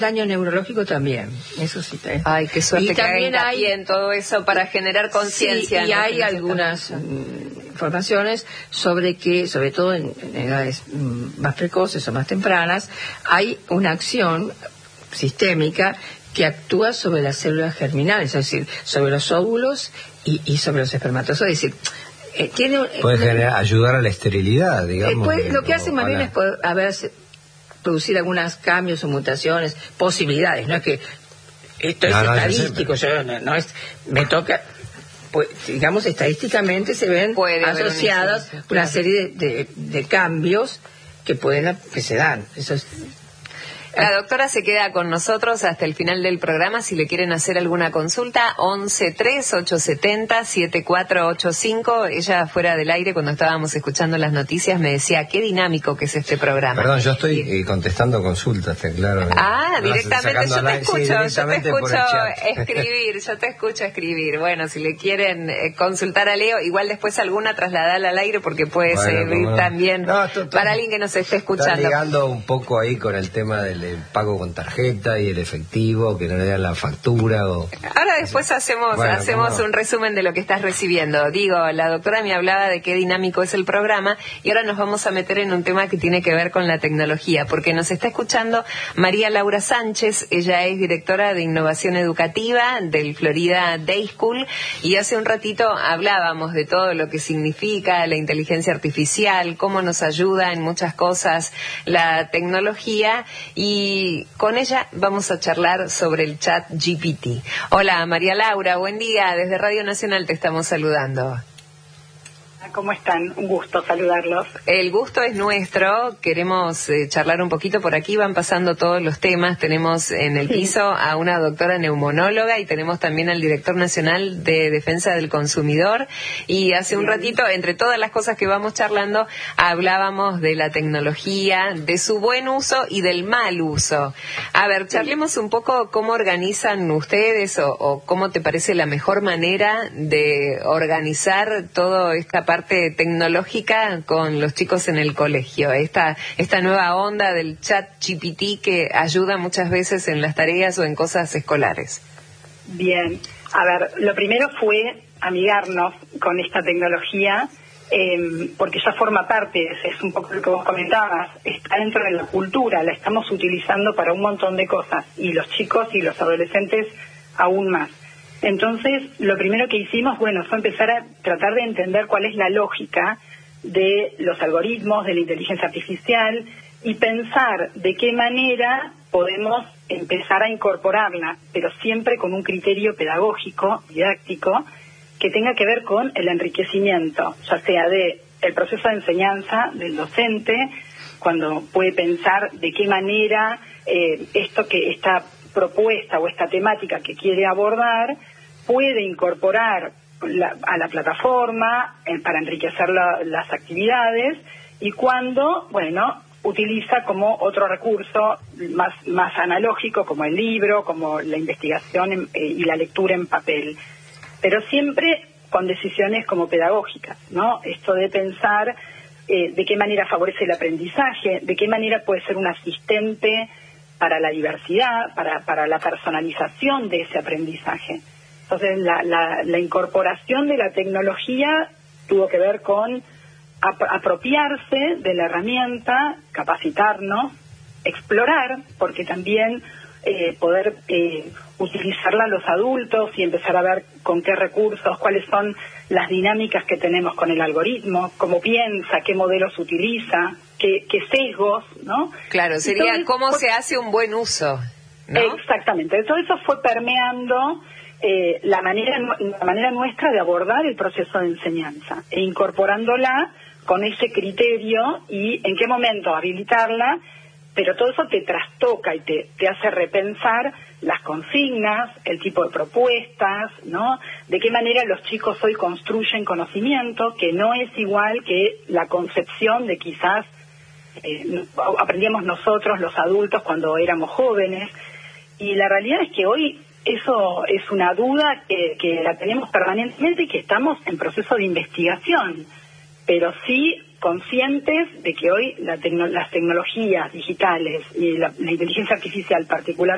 Daño neurológico también, eso sí. Ay, qué suerte y que también hay en todo eso para generar conciencia. Sí, y hay algunas informaciones sobre que, sobre todo en edades más precoces o más tempranas, hay una acción sistémica que actúa sobre las células germinales, es decir, sobre los óvulos y sobre los espermatozoides. Es decir, puede ayudar a la esterilidad, digamos. Lo que hace más bien es producir algunos cambios o mutaciones, posibilidades. No es que esto es estadístico, no es, me toca, pues, digamos, estadísticamente se ven asociados una serie de cambios que se dan. Eso es. La doctora se queda con nosotros hasta el final del programa. Si le quieren hacer alguna consulta, 11-3-870-7485. Ella, fuera del aire, cuando estábamos escuchando las noticias, me decía qué dinámico que es este programa. Perdón, yo estoy contestando consultas, claro. Directamente yo te escucho escribir. Bueno, si le quieren consultar a Leo, igual después alguna trasladala al aire porque puede servir también para alguien que nos esté escuchando. Está ligando un poco ahí con el tema del pago con tarjeta y el efectivo, que no le dan la factura. Ahora después hacemos un resumen de lo que estás recibiendo. Digo, la doctora me hablaba de qué dinámico es el programa y ahora nos vamos a meter en un tema que tiene que ver con la tecnología, porque nos está escuchando María Laura Sánchez. Ella es directora de Innovación Educativa del Florida Day School y hace un ratito hablábamos de todo lo que significa la inteligencia artificial, cómo nos ayuda en muchas cosas la tecnología, y con ella vamos a charlar sobre el chat GPT. Hola María Laura, buen día, desde Radio Nacional te estamos saludando. ¿Cómo están? Un gusto saludarlos. El gusto es nuestro, queremos charlar un poquito, por aquí van pasando todos los temas, tenemos en el piso a una doctora neumonóloga y tenemos también al director nacional de Defensa del Consumidor, y hace un ratito, entre todas las cosas que vamos charlando, hablábamos de la tecnología, de su buen uso y del mal uso. A ver, charlemos un poco cómo organizan ustedes o cómo te parece la mejor manera de organizar toda esta parte tecnológica con los chicos en el colegio, esta nueva onda del chat GPT que ayuda muchas veces en las tareas o en cosas escolares. Bien, a ver, lo primero fue amigarnos con esta tecnología, porque ya forma parte, es un poco lo que vos comentabas, está dentro de la cultura, la estamos utilizando para un montón de cosas, y los chicos y los adolescentes aún más. Entonces, lo primero que hicimos, fue empezar a tratar de entender cuál es la lógica de los algoritmos, de la inteligencia artificial, y pensar de qué manera podemos empezar a incorporarla, pero siempre con un criterio pedagógico, didáctico, que tenga que ver con el enriquecimiento, ya sea de el proceso de enseñanza del docente, cuando puede pensar de qué manera esta propuesta o esta temática que quiere abordar puede incorporar a la plataforma para enriquecer las actividades, y cuando, utiliza como otro recurso más analógico, como el libro, como la investigación y la lectura en papel, pero siempre con decisiones como pedagógicas, ¿no? Esto de pensar de qué manera favorece el aprendizaje, de qué manera puede ser un asistente para la diversidad, para la personalización de ese aprendizaje. Entonces, la incorporación de la tecnología tuvo que ver con apropiarse de la herramienta, capacitarnos, explorar, porque también poder utilizarla los adultos y empezar a ver con qué recursos, cuáles son las dinámicas que tenemos con el algoritmo, cómo piensa, qué modelos utiliza, qué sesgos, ¿no? Claro, sería cómo se hace un buen uso, ¿no? Exactamente. Todo eso fue permeando la manera nuestra de abordar el proceso de enseñanza e incorporándola con ese criterio y en qué momento habilitarla, pero todo eso te trastoca y te hace repensar las consignas, el tipo de propuestas, ¿no? De qué manera los chicos hoy construyen conocimiento, que no es igual que la concepción de quizás aprendíamos nosotros los adultos cuando éramos jóvenes, y la realidad es que hoy eso es una duda que la tenemos permanentemente y que estamos en proceso de investigación, pero sí conscientes de que hoy las tecnologías digitales y la inteligencia artificial particular